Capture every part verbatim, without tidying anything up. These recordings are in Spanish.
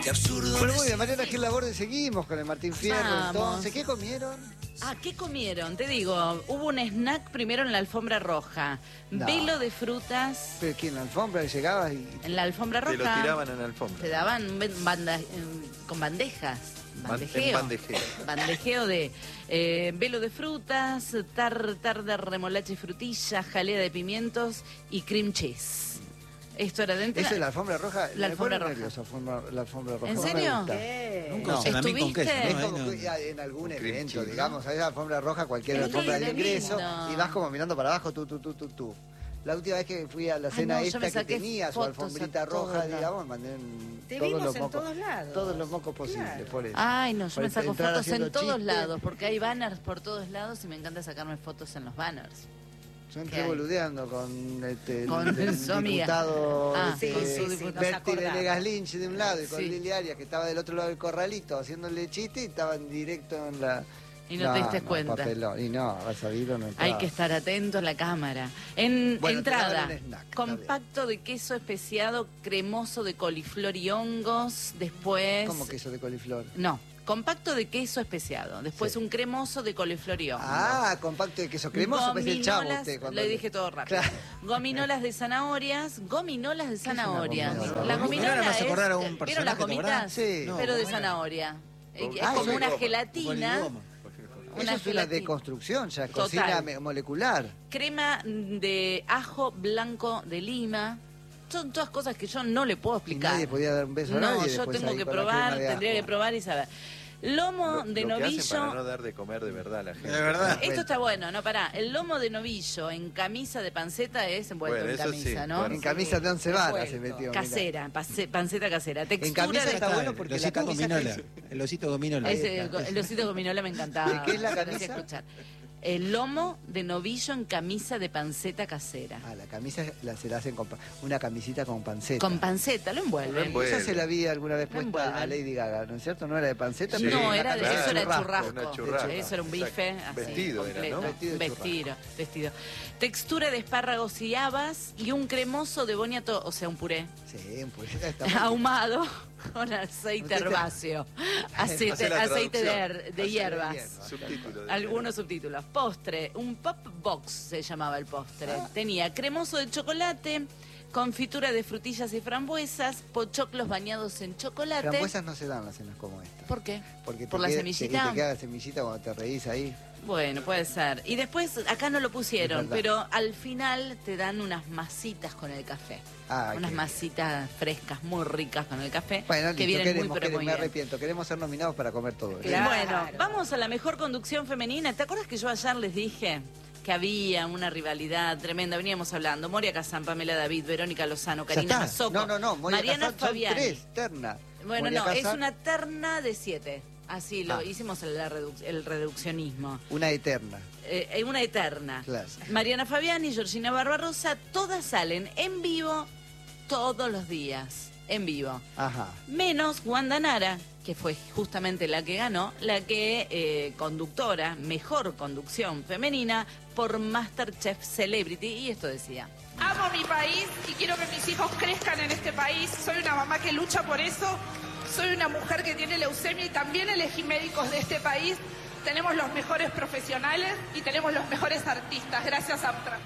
Qué absurdo. Bueno, muy bien, Mariana Gil Laborde, seguimos con el Martín Fierro. Vamos. Entonces, ¿qué comieron? Ah, ¿qué comieron? Te digo, hubo un snack primero en la alfombra roja. No. Velo de frutas Pero aquí en la alfombra llegabas y... en la alfombra roja. Te lo tiraban en la alfombra. Te daban ben- banda- eh, con bandejas. Ban- Bandejeo. en bandejeo. Bandejeo de eh, velo de frutas, tartar de remolacha y frutilla, jalea de pimientos y cream cheese. Esto era dentro. ¿Eso es la alfombra roja? La Me alfombra pone roja. nervioso, alfombra- la alfombra roja. ¿En no me serio? gusta. Un No. salami con queso, ¿Estuviste? ¿no? Es como Ahí no. que ya en algún Cream evento, cheese, ¿no? digamos, hay la alfombra roja, cualquier Qué alfombra de lindo. ingreso, y vas como mirando para abajo, tú, tú, tú, tú, tú. La última vez que fui a la Ah, cena no, yo esta me que saqué tenía su fotos alfombrita a todos roja, lados. digamos, mandé en Te todos vimos los en mocos, todos lados. todos los mocos posibles, Claro. por eso. Ay, no, yo Por me saco entrar fotos haciendo en todos chistes. lados, porque hay banners por todos lados y me encanta sacarme fotos en los banners. Yo ¿Qué entré hay? boludeando con este, Con el, el su amiga. diputado Ah, este, con su diputado. Nos Berti acordamos. Venegas Lynch de un lado y con Sí. Lili Arias que estaba del otro lado del corralito haciéndole chiste y estaban directo en la... Y no te diste no, cuenta. papelón. Y no, a sabido no entraba. Hay que estar atento a la cámara. En Bueno, te entrada, daban un snack, está compacto de queso especiado cremoso de coliflor y hongos. Después... ¿Cómo queso de coliflor? No, compacto de queso especiado. Después Sí. un cremoso de coliflor y hongos. Ah, compacto de queso cremoso, pues el chavo Gominolas- usted. Cuando le dije todo rápido. Claro. Gominolas de zanahorias, gominolas de es una zanahorias. gominola? La Gominola gominola me hace es, acordar a un ¿vieron personaje, las ¿te acordás? gomitas? Sí. No, Pero de gominola. zanahoria. Eh, Es Ah, como sí. una Goma. gelatina. Goma. Eso Una es una gelatina. deconstrucción, ya Total. cocina me- molecular. Crema de ajo blanco de Lima. Son todas cosas que yo no le puedo Y explicar. nadie podía dar un beso a No, nadie yo después tengo ahí que con la probar, crema de tendría ajo. que probar y saber. Lomo Lo, de lo que hacen novillo. para no dar de comer de verdad a la gente. De verdad. Esto está bueno, no, pará. El lomo de novillo en camisa de panceta es envuelto Bueno, en eso camisa, sí, ¿no? bueno. En camisa de once varas se Revuelto. metió. mira. Casera, pase- panceta casera. Textura En camisa de... está bueno porque el la osito camisa gominola. crece. El osito gominola. Ese, el osito gominola me encantaba. ¿De qué es la me parecía camisa? escuchar. El lomo de novillo en camisa de panceta casera. Ah, la camisa la, se la hacen con pa- una camisita con panceta. Con panceta, lo envuelven. Lo envuelven. Esa se la vi alguna vez Lo puesta envuelven. a Lady Gaga, ¿no es cierto? No era de panceta, Sí, pero no, una era de, camisa eso era churrasco. churrasco. Una churrasco. Eso era un bife así, Vestido era, completo. ¿no? Vestido de Vestido, vestido. Textura de espárragos y habas y un cremoso de boniato, o sea, un puré Sí, pues está muy- ahumado con aceite Usted te- herbáceo, aceite, Hace la aceite de, traducción. her- de Hace hierbas. de hierbas. Subtítulo. de- Algunos subtítulos. Postre, un pop box se llamaba el postre. Ah. Tenía cremoso de chocolate, confitura de frutillas y frambuesas, pochoclos bañados en chocolate. Frambuesas no se dan las cenas como esta. ¿Por qué? Porque te ¿Por la queda- semillita? Te, te queda la semillita cuando te reís ahí. Bueno, puede ser. Y después, acá no lo pusieron, Es verdad. pero al final te dan unas masitas con el café. Ah, unas qué- masitas frescas, muy ricas con el café, Bueno, que listo, vienen queremos, muy, pero queremos, muy me bien. arrepiento. Queremos ser nominados para comer todo. ¿eh? Claro. Bueno, vamos a la mejor conducción femenina. ¿Te acuerdas que yo ayer les dije que había una rivalidad tremenda? Veníamos hablando. Moria Kazan, Pamela David, Verónica Lozano, Ya Karina está. Mazzocco, No, no, no. Moria Mariana Kazan son Fabiani. tres, terna. Bueno, Moria no, es Kazan, una terna de siete. Así lo Ah. hicimos el, la reduc- el reduccionismo. Una eterna. Eh, una eterna. Claro. Mariana Fabiani, Georgina Barbarosa, todas salen en vivo todos los días. En vivo. Ajá. Menos Wanda Nara, que fue justamente la que ganó, la que eh, conductora, mejor conducción femenina por MasterChef Celebrity. Y esto decía. Amo mi país y quiero que mis hijos crezcan en este país. Soy una mamá que lucha por eso. Soy una mujer que tiene leucemia y también elegí médicos de este país. Tenemos los mejores profesionales y tenemos los mejores artistas. Gracias, Aptra.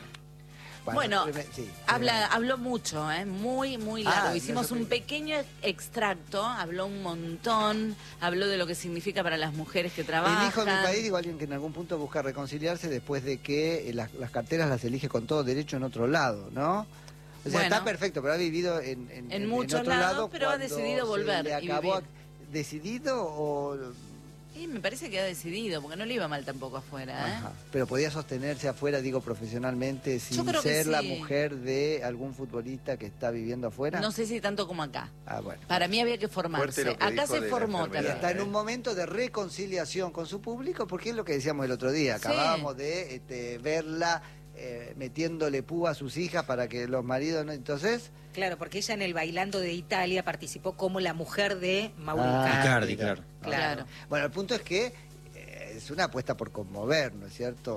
Bueno, treme- sí, habla, tremendo. habló mucho, ¿eh? muy, muy largo. Ah, Hicimos no, yo un pensé- pequeño extracto, habló un montón, habló de lo que significa para las mujeres que trabajan. Elijo mi país, digo, alguien que en algún punto busca reconciliarse después de que eh, las, las carteras las elige con todo derecho en otro lado, ¿no? O sea, Bueno. está perfecto, pero ha vivido en, en, En muchos otro lados, lado pero ha cuando decidido se volver le y acabó vivir. ¿Decidido o...? Sí, me parece que ha decidido, porque no le iba mal tampoco afuera, ¿eh? Ajá. Pero podía sostenerse afuera, digo, profesionalmente, sin creo que ser la sí. mujer de algún futbolista que está viviendo afuera. No sé si tanto como acá. Ah, bueno. Para mí había que Fuerte formarse. lo que Acá dijo se de la formó enfermedad. Y también. está en ¿eh? un momento de reconciliación con su público, porque es lo que decíamos el otro día. Sí. Acabábamos de este, verla eh, metiéndole púa a sus hijas para que los maridos no. Entonces. Claro, porque ella en el Bailando de Italia participó como la mujer de Mauro Ah, Icardi. Icardi, mira. claro. Claro. Bueno, el punto es que eh, es una apuesta por conmover, ¿no es cierto?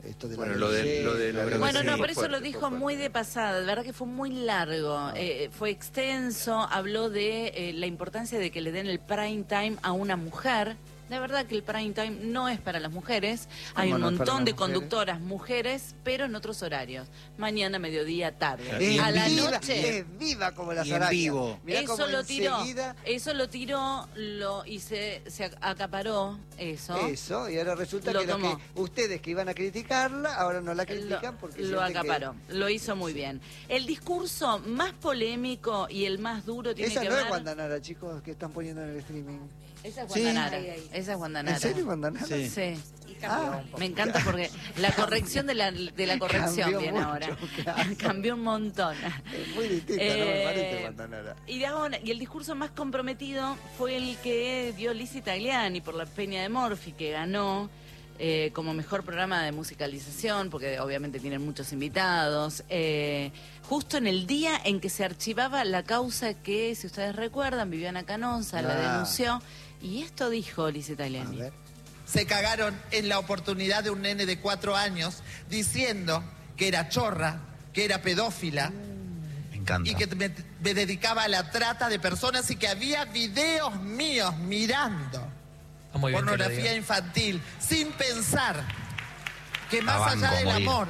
esto de Bueno, la lo de- belleza, lo de la la Bueno, Sí, no, fue pero eso fuerte, lo dijo fue fuerte. muy de pasada, de verdad que fue muy largo, eh, fue extenso, habló de eh, la importancia de que le den el prime time a una mujer. De verdad que el prime time no es para las mujeres, hay ¿Cómo un no es para montón las de mujeres? conductoras mujeres, pero en otros horarios, mañana, mediodía, tarde. Es A la viva, noche... es viva como las Y en arañas. vivo. Mirá Eso cómo lo tiró, enseguida eso lo tiró lo, y se, se acaparó eso. eso, y ahora resulta Lo que, los tomó. que ustedes que iban a criticarla, ahora no la critican Lo, porque lo sienten que- acaparó, lo hizo muy bien. El discurso más polémico y el más duro tiene Esa que no ver... es Guandanara, chicos, que están poniendo en el streaming. Esa es Sí. Guandanara. Ahí, ahí. Esa es Guandanara. ¿En serio, Guandanara? Sí. Sí. Y cambió Ah, un poco. Me encanta porque la corrección de la, de la corrección Cambió viene mucho, ahora. claro. Cambió un montón. Es muy distinta, no me Eh, parece Guandanara. Y, de ahora- y el discurso más comprometido fue el que dio Lizzy Tagliani por la Peña de Morphy, que ganó eh, como mejor programa de musicalización, porque obviamente tienen muchos invitados, eh, justo en el día en que se archivaba la causa que, si ustedes recuerdan, Viviana Canosa la Ah. denunció, y esto dijo Lizzy A Tagliani. ver. Se cagaron en la oportunidad de un nene de cuatro años diciendo que era chorra, que era pedófila Me encanta. y que me, me dedicaba a la trata de personas y que había videos míos mirando Está muy bien que lo pornografía diga. infantil sin pensar que más La banco allá a del morir. amor,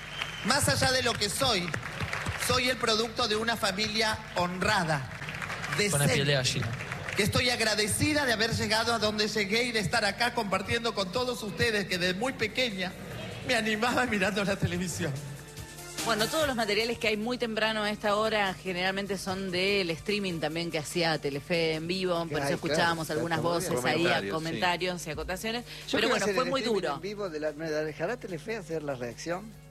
más allá de lo que soy, soy el producto de una familia honrada, Con la piel de decente, gallina. que estoy agradecida de haber llegado a donde llegué y de estar acá compartiendo con todos ustedes que desde muy pequeña me animaba mirando la televisión. Bueno, todos los materiales que hay muy temprano a esta hora generalmente son del streaming también que hacía Telefe en vivo, por Claro, eso escuchábamos claro, algunas está muy voces bien. ahí, a Comentarios, comentarios y acotaciones, Yo pero quiero bueno, hacer fue el muy streaming duro. En vivo de la, ¿me dejará Telefe hacer la reacción?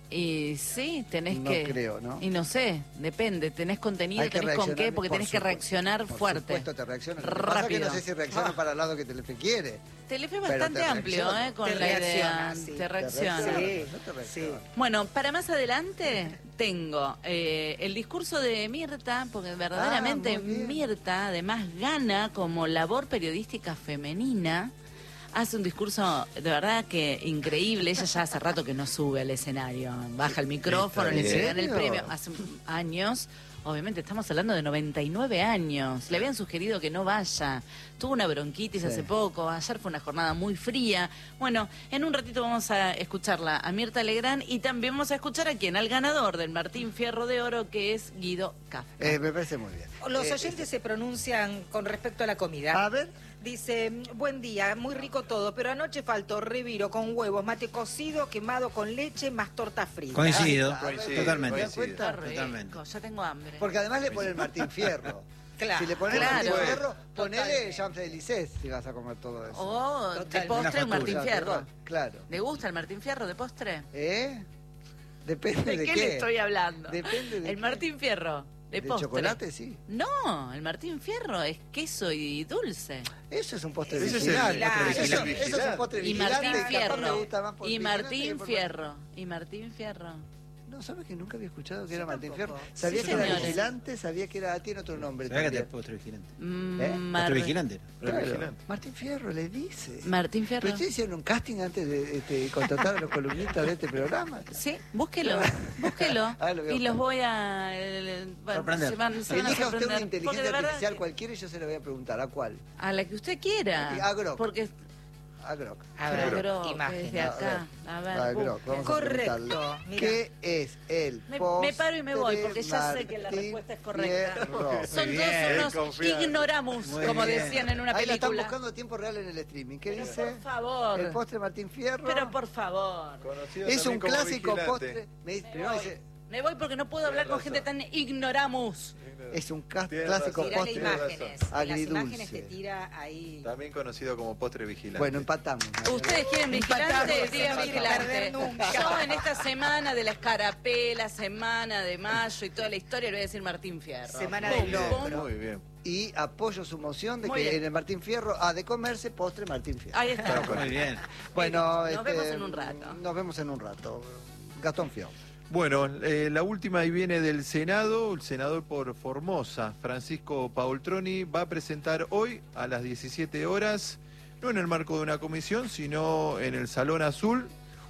Y sí, tenés No que... creo, ¿no? Y no sé, depende, tenés contenido, Hay que tenés con qué, reaccionar, porque por tenés que supuesto, reaccionar por fuerte. supuesto te reacciona. Lo que pasa es que Rápido. no sé si reacciona Ah. para el lado que Telefe quiere. Telefe es Pero bastante te amplio, reacciona. ¿eh? Con Te la idea. reacciona, sí. Te Te reacciona. Sí. no te reacciona. Bueno, para más adelante tengo eh, el discurso de Mirta, porque verdaderamente Ah, muy bien. Mirta además gana como labor periodística femenina. Hace un discurso de verdad que increíble. Ella ya hace rato que no sube al escenario. Baja el micrófono, ¿En le entregan el serio? premio. Hace años. Obviamente estamos hablando de noventa y nueve años. Le habían sugerido que no vaya. Tuvo una bronquitis Sí. hace poco. Ayer fue una jornada muy fría. Bueno, en un ratito vamos a escucharla a Mirta Legrand y también vamos a escuchar a quien, al ganador del Martín Fierro de Oro, que es Guido Kafka. Eh, me parece muy bien. Los Eh, oyentes se pronuncian con respecto a la comida. A ver. Dice, buen día, muy rico todo, pero anoche faltó reviro con huevos, mate cocido, quemado con leche, más torta frita. Coincido, Ah, Coincido, totalmente. ¿Te das coincido. cuenta? Está rico, totalmente. ya tengo hambre. Porque además le pone el Martín Fierro. Claro. Si le pones Claro. el Martín Fierro, ponele Totalmente. Jean Felices si vas a comer todo eso. Oh, de Totalmente. postre Una un Martín factura. Fierro. Claro. ¿Le gusta el Martín Fierro de postre? ¿Eh? Depende ¿De de, qué, le estoy hablando? Depende de El qué. Martín Fierro de, ¿De postre. chocolate? Sí. No, el Martín Fierro es queso y dulce. Eso es un postre Ese es el vigilante. postre Eso, vigilante. eso es un postre Y vigilante. Martín capaz Fierro. me gusta más por Y vigilante Martín que por- Fierro. Y Martín Fierro. No, ¿sabes que nunca había escuchado que era Yo Martín tampoco. Fierro? Sabía Sí, que era señores. vigilante, sabía que era, tiene otro nombre ¿Sabés que te también. postre vigilante? Mm, ¿Eh? Mar- Postre vigilante. Claro, vigilante. Martín Fierro le dice. Martín Fierro. Pero ustedes hicieron un casting antes de este, contratar a los columnistas de este programa. Sí, búsquelo, búsquelo. Ah, lo voy a y los buscar. voy a... eh, bueno, Sorprender. se van, se van a Elija usted una sorprender. Porque inteligencia de verdad artificial que- cualquiera y yo se lo voy a preguntar. ¿A cuál? A la que usted quiera. A Grok. Porque... A Grok. A Pero ver, Grok, imágenes. desde acá. A ver, A Grok. busque. Vamos a Correcto, preguntarle. mira. ¿Qué es el Me, postre me paro y me voy porque ya sé que la Martín respuesta es correcta. Fierro? Son Muy todos bien, unos confianza. ignoramus, Muy como bien. decían en una Ahí la están película. buscando a tiempo real en el streaming. ¿Qué Pero dice? por favor. El postre Martín Fierro. Pero por favor. Conocido es un también como clásico vigilante. postre. Me dice, Me primero voy. dice, Me voy porque no puedo hablar con razón. gente tan ignoramus. es un ca- Tiene clásico razón. Tirale postre. imágenes. En las Agridulce. imágenes te tira ahí. También conocido como postre vigilante. Bueno, empatamos. María. Ustedes quieren vigilante, Empatamos, digan no vigilante. perder nunca. Yo en esta semana de la escarapela, semana de mayo y toda la historia le voy a decir Martín Fierro. Semana Pum, del Bien, logro. muy bien. Y apoyo su moción de Muy que bien. en el Martín Fierro ha de comerse postre Martín Fierro. Ahí está. Muy bien. Bueno, Nos vemos en un rato. Nos vemos en un rato. Gastón Fior. Bueno, eh, la última ahí viene del Senado. El senador por Formosa, Francisco Paoltroni, va a presentar hoy a las diecisiete horas, no en el marco de una comisión, sino en el Salón Azul,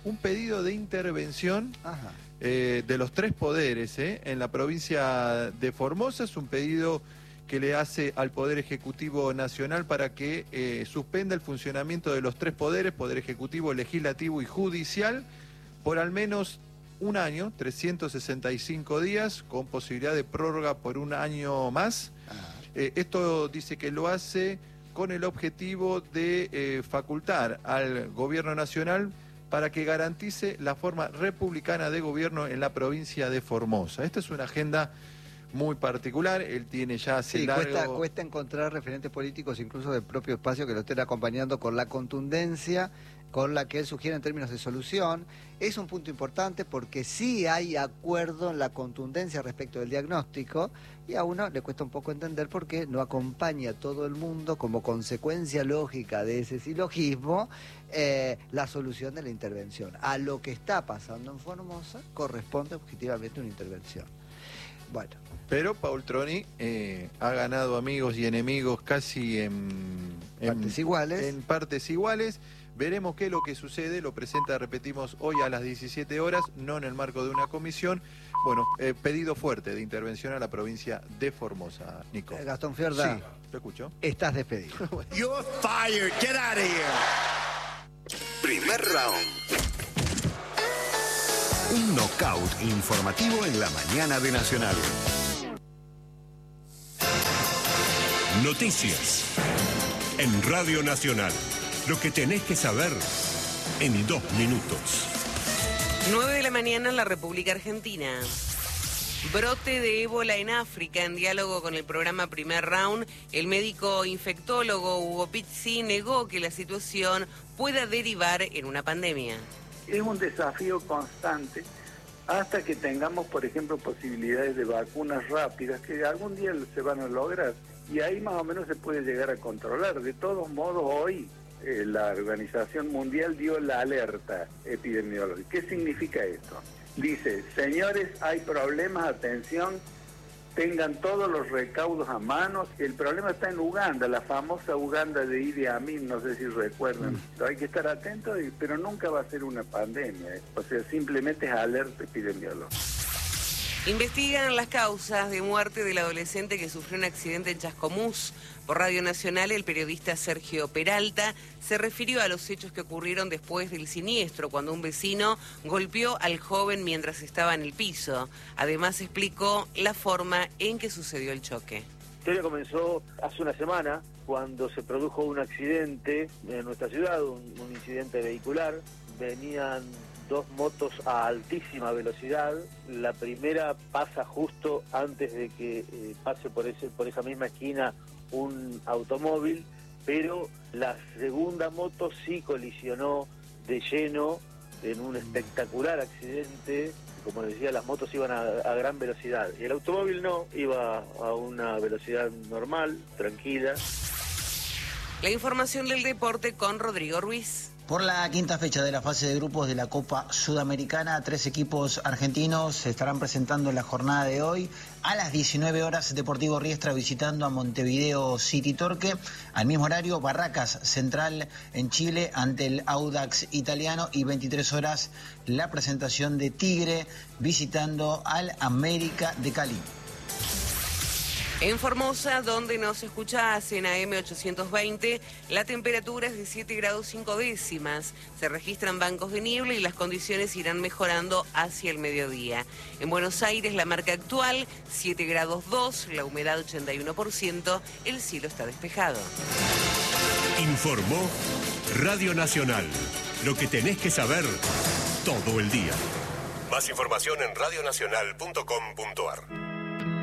un pedido de intervención eh, de los tres poderes eh, en la provincia de Formosa. Es un pedido que le hace al Poder Ejecutivo Nacional para que eh, suspenda el funcionamiento de los tres poderes, Poder Ejecutivo, Legislativo y Judicial, por al menos un año, trescientos sesenta y cinco días, con posibilidad de prórroga por un año más. Eh, esto dice que lo hace con el objetivo de eh, facultar al Gobierno Nacional para que garantice la forma republicana de gobierno en la provincia de Formosa. Esta es una agenda muy particular, él tiene ya hace sí, largo... cuesta, cuesta encontrar referentes políticos, incluso del propio espacio, que lo estén acompañando con la contundencia con la que él sugiere en términos de solución. Es un punto importante porque sí hay acuerdo en la contundencia respecto del diagnóstico, y a uno le cuesta un poco entender por qué no acompaña a todo el mundo como consecuencia lógica de ese silogismo eh, la solución de la intervención. A lo que está pasando en Formosa corresponde objetivamente una intervención. Bueno. Pero Paultroni eh, ha ganado amigos y enemigos casi en, en partes iguales. En partes iguales. Veremos qué es lo que sucede. Lo presenta, repetimos, hoy a las diecisiete horas, no en el marco de una comisión. Bueno, eh, pedido fuerte de intervención a la provincia de Formosa, Nico. Eh, Gastón Fiorda. Sí, lo escucho. Estás despedido. You're fired. Get out of here. Primer round. Un knockout informativo en la mañana de Nacional. Noticias en Radio Nacional. Lo que tenés que saber en dos minutos. nueve de la mañana en la República Argentina. Brote de ébola en África. En diálogo con el programa Primer Round, el médico infectólogo Hugo Pizzi negó que la situación pueda derivar en una pandemia. Es un desafío constante hasta que tengamos, por ejemplo, posibilidades de vacunas rápidas que algún día se van a lograr, y ahí más o menos se puede llegar a controlar. De todos modos, hoy eh, la Organización Mundial dio la alerta epidemiológica. ¿Qué significa esto? Dice, señores, hay problemas, atención, tengan todos los recaudos a mano. El problema está en Uganda, la famosa Uganda de Idi Amin, no sé si recuerdan. Mm. Hay que estar atentos, pero nunca va a ser una pandemia, ¿eh? O sea, simplemente es alerta epidemiológica. Investigan las causas de muerte del adolescente que sufrió un accidente en Chascomús. Por Radio Nacional, el periodista Sergio Peralta se refirió a los hechos que ocurrieron después del siniestro, cuando un vecino golpeó al joven mientras estaba en el piso. Además, explicó la forma en que sucedió el choque. La historia comenzó hace una semana, cuando se produjo un accidente en nuestra ciudad, un, un incidente vehicular. Venían dos motos a altísima velocidad. La primera pasa justo antes de que eh, pase por ese por esa misma esquina un automóvil, pero la segunda moto sí colisionó de lleno en un espectacular accidente. Como decía, las motos iban a, a gran velocidad y el automóvil no, iba a una velocidad normal, tranquila. La información del deporte con Rodrigo Ruiz. Por la quinta fecha de la fase de grupos de la Copa Sudamericana, tres equipos argentinos se estarán presentando en la jornada de hoy. A las diecinueve horas, Deportivo Riestra visitando a Montevideo City Torque. Al mismo horario, Barracas Central en Chile ante el Audax italiano. Y veintitrés horas, la presentación de Tigre visitando al América de Cali. En Formosa, donde nos escuchás en A M ochocientos veinte, la temperatura es de siete grados cinco décimas. Se registran bancos de niebla y las condiciones irán mejorando hacia el mediodía. En Buenos Aires, la marca actual, siete grados dos, la humedad ochenta y uno por ciento, el cielo está despejado. Informó Radio Nacional. Lo que tenés que saber todo el día. Más información en radio nacional punto com punto ar.